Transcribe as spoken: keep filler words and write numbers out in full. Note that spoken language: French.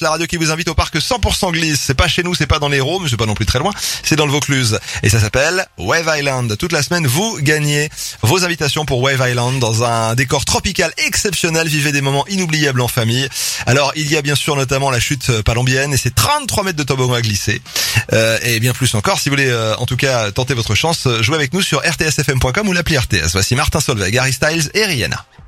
la radio qui vous invite au parc cent pour cent glisse. C'est pas chez nous, c'est pas dans l'Hérault, mais c'est pas non plus très loin. C'est dans le Vaucluse. Et ça s'appelle Wave Island. Toute la semaine, vous gagnez vos invitations pour Wave Island dans un décor tropical exceptionnel. Vivez des moments inoubliables en famille. Alors, il y a bien sûr notamment la chute palombienne et c'est trente-trois mètres de toboggan à glisser. Euh, et bien plus encore, si vous voulez euh, en tout cas tenter votre chance, jouez avec nous sur r t s f m point com ou l'appli R T S. Voici Martin Solveig, Harry Styles et Rihanna.